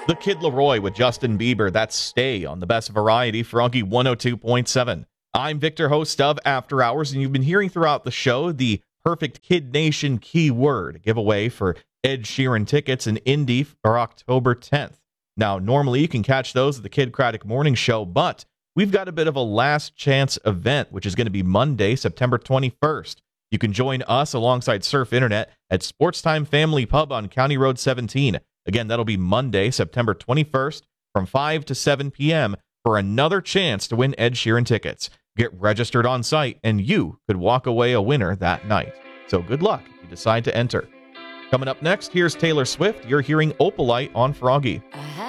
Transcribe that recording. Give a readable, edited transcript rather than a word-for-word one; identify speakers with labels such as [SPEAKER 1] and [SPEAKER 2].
[SPEAKER 1] The Kid Laroi with Justin Bieber. That's Stay on the Best Variety, Froggy 102.7. I'm Victor, host of After Hours, and you've been hearing throughout the show the Perfect Kid Nation keyword giveaway for Ed Sheeran tickets in Indy for October 10th. Now, normally you can catch those at the Kid Craddock Morning Show, but we've got a bit of a last chance event, which is going to be Monday, September 21st. You can join us alongside Surf Internet at Sportstime Family Pub on County Road 17. Again, that'll be Monday, September 21st from 5 to 7 p.m. for another chance to win Ed Sheeran tickets. Get registered on site, and you could walk away a winner that night. So good luck if you decide to enter. Coming up next, here's Taylor Swift. You're hearing Opalite on Froggy.